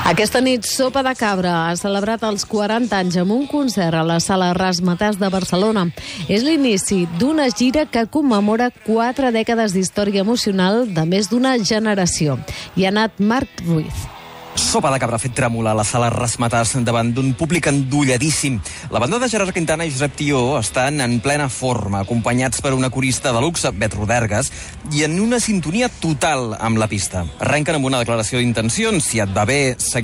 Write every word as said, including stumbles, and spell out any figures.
Aquesta nit, Sopa de Cabra ha celebrat els quaranta anys amb un concert a la Sala Razzmatazz de Barcelona. És l'inici d'una gira que commemora quatre dècades d'història emocional de més d'una generació. Hi ha anat Marc Ruiz. Sopa de Cabra ha fet tremolar la Sala Razzmatazz davant d'un públic endolladíssim. La banda de Gerard Quintana i Josep Tió estan en plena forma, acompanyats per una corista de luxe, Bet Rodergas, i en una sintonia total amb la pista. Arrenquen amb una declaració d'intencions. Si et va bé,